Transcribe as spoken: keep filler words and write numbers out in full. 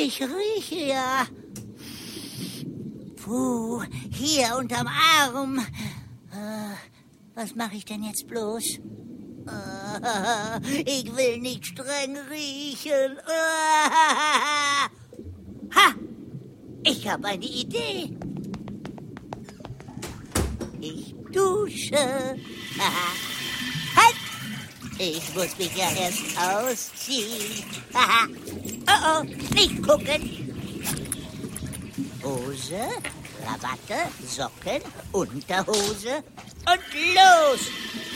Ich rieche ja. Puh, hier unterm Arm. Äh, was mache ich denn jetzt bloß? Äh, ich will nicht streng riechen. Äh, ha! Ich habe eine Idee. Ich dusche. Halt! Ich muss mich ja erst ausziehen. Oh, oh, nicht gucken. Hose, Krawatte, Socken, Unterhose und los!